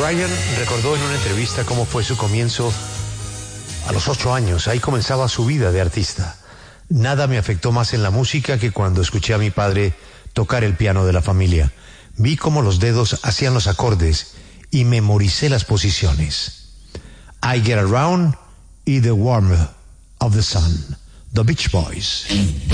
Ryan recordó en una entrevista cómo fue su comienzo a los 8 años. Ahí comenzaba su vida de artista. Nada me afectó más en la música que cuando escuché a mi padre tocar el piano de la familia. Vi cómo los dedos hacían los acordes y memoricé las posiciones. I Get Around y The Warmth of the Sun, The Beach Boys.